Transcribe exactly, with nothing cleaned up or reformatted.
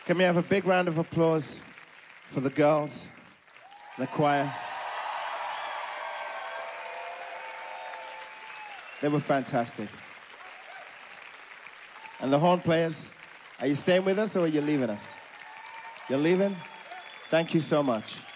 Can we have a big round of applause for the girls, the choir? They were fantastic. And the horn players, are you staying with us or are you leaving us? You're leaving? Thank you so much.